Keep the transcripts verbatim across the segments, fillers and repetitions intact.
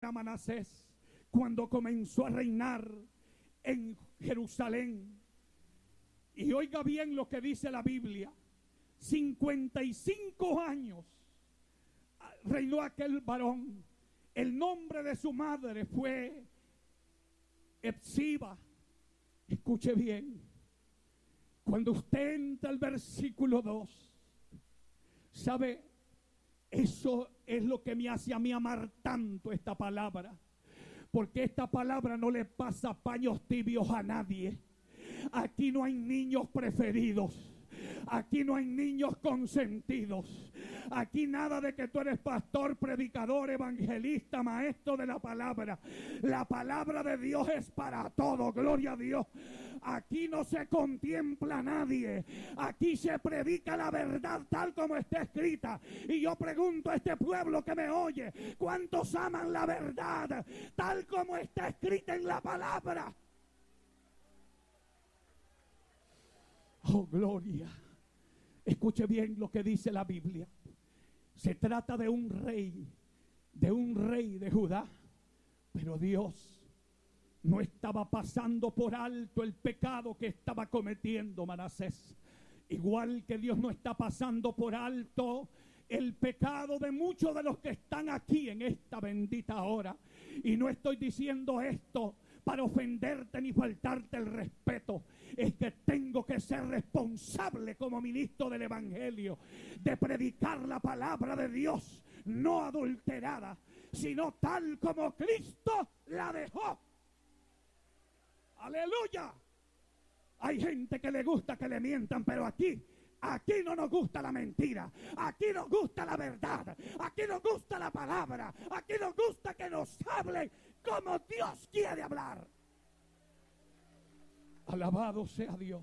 era Manasés cuando comenzó a reinar en Jerusalén. Y oiga bien lo que dice la Biblia. cincuenta y cinco años reinó aquel varón. El nombre de su madre fue Epsiba. Escuche bien. Cuando usted entra al versículo dos, ¿sabe? Eso es lo que me hace a mí amar tanto esta palabra. Porque esta palabra no le pasa paños tibios a nadie. Aquí no hay niños preferidos. Aquí no hay niños consentidos. Aquí nada de que tú eres pastor, predicador, evangelista, maestro de la palabra. La palabra de Dios es para todo, gloria a Dios. Aquí no se contempla a nadie. Aquí se predica la verdad tal como está escrita. Y yo pregunto a este pueblo que me oye, ¿cuántos aman la verdad tal como está escrita en la palabra? Oh, gloria. Escuche bien lo que dice la Biblia. Se trata de un rey, de un rey de Judá. Pero Dios no estaba pasando por alto el pecado que estaba cometiendo Manasés. Igual que Dios no está pasando por alto el pecado de muchos de los que están aquí en esta bendita hora. Y no estoy diciendo esto para ofenderte ni faltarte el respeto. Es que tengo que ser responsable como ministro del Evangelio de predicar la palabra de Dios, no adulterada, sino tal como Cristo la dejó. Aleluya. Hay gente que le gusta que le mientan, pero aquí Aquí no nos gusta la mentira. Aquí nos gusta la verdad. Aquí nos gusta la palabra. Aquí nos gusta que nos hablen como Dios quiere hablar. Alabado sea Dios.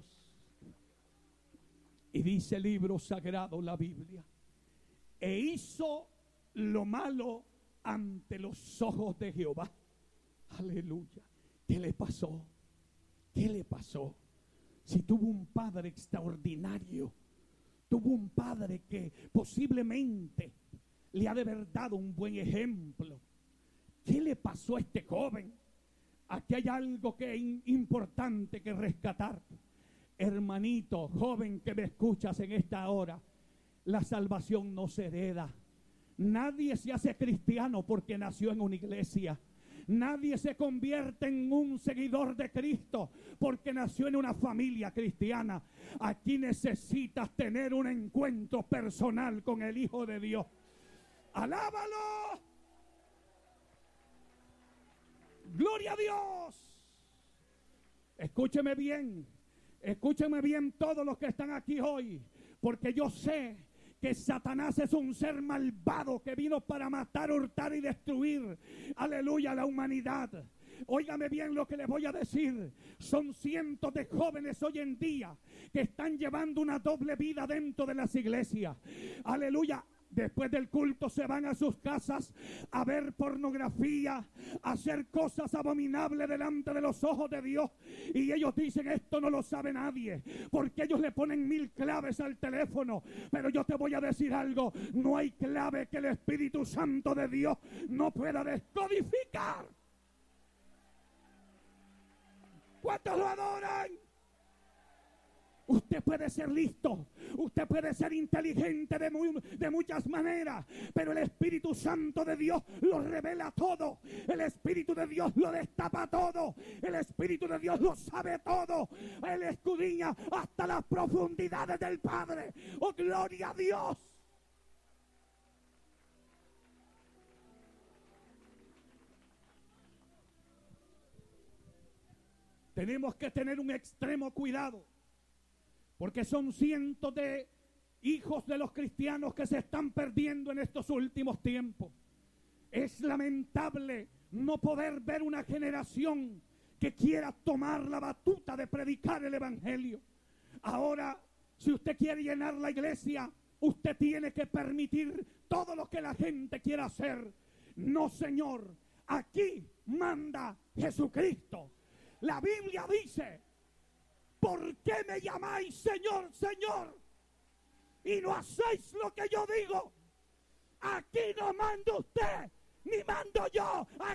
Y dice el libro sagrado, la Biblia: e hizo lo malo ante los ojos de Jehová. Aleluya. ¿Qué le pasó? ¿Qué le pasó? Si tuvo un padre extraordinario, tuvo un padre que posiblemente le ha de haber dado un buen ejemplo. ¿Qué le pasó a este joven? Aquí hay algo que es importante que rescatar. Hermanito, joven que me escuchas en esta hora, la salvación no se hereda. Nadie se hace cristiano porque nació en una iglesia. Nadie se convierte en un seguidor de Cristo porque nació en una familia cristiana. Aquí necesitas tener un encuentro personal con el Hijo de Dios. ¡Alábalo! ¡Gloria a Dios! Escúcheme bien, escúcheme bien todos los que están aquí hoy, porque yo sé que Satanás es un ser malvado que vino para matar, hurtar y destruir, aleluya, la humanidad. Óigame bien lo que les voy a decir. Son cientos de jóvenes hoy en día que están llevando una doble vida dentro de las iglesias. Aleluya. Después del culto se van a sus casas a ver pornografía, a hacer cosas abominables delante de los ojos de Dios. Y ellos dicen: esto no lo sabe nadie, porque ellos le ponen mil claves al teléfono. Pero yo te voy a decir algo: no hay clave que el Espíritu Santo de Dios no pueda descodificar. ¿Cuántos lo adoran? Usted puede ser listo, usted puede ser inteligente de, muy, de muchas maneras, pero el Espíritu Santo de Dios lo revela todo. El Espíritu de Dios lo destapa todo. El Espíritu de Dios lo sabe todo. Él escudriña hasta las profundidades del Padre. ¡Oh, gloria a Dios! Tenemos que tener un extremo cuidado, porque son cientos de hijos de los cristianos que se están perdiendo en estos últimos tiempos. Es lamentable no poder ver una generación que quiera tomar la batuta de predicar el Evangelio. Ahora, si usted quiere llenar la iglesia, usted tiene que permitir todo lo que la gente quiera hacer. No, señor, aquí manda Jesucristo. La Biblia dice: ¿por qué me llamáis Señor, Señor, y no hacéis lo que yo digo? Aquí no manda usted, ni mando yo.